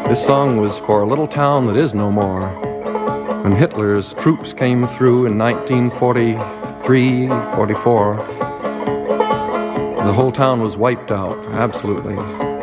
This song was for a little town that is no more. When Hitler's troops came through in 1943, 44, the whole town was wiped out, absolutely.